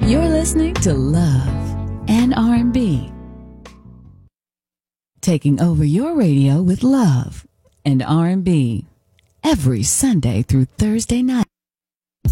You're listening to Love and R&B. Taking over your radio with Love and R&B every Sunday through Thursday night.